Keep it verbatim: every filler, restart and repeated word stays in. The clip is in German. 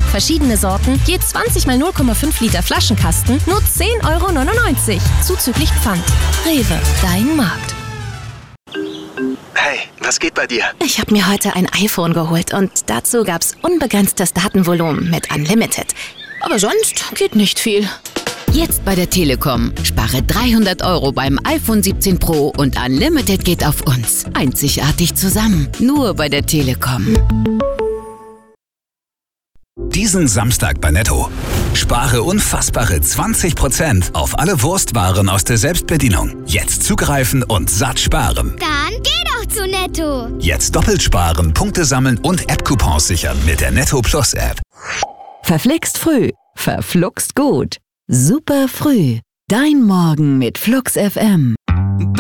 Verschiedene Sorten, je zwanzig mal null Komma fünf Liter Flaschenkasten, nur zehn Euro neunundneunzig. Zuzüglich Pfand. Rewe, dein Markt. Hey, was geht bei dir? Ich habe mir heute ein iPhone geholt und dazu gab's unbegrenztes Datenvolumen mit Unlimited. Aber sonst geht nicht viel. Jetzt bei der Telekom. Spare dreihundert Euro beim iPhone siebzehn Pro und Unlimited geht auf uns. Einzigartig zusammen. Nur bei der Telekom. Diesen Samstag bei Netto. Spare unfassbare zwanzig Prozent auf alle Wurstwaren aus der Selbstbedienung. Jetzt zugreifen und satt sparen. Dann geh doch zu Netto. Jetzt doppelt sparen, Punkte sammeln und App-Coupons sichern mit der Netto Plus App. Verflixt früh, verfluxt gut. Super früh. Dein Morgen mit Flux F M.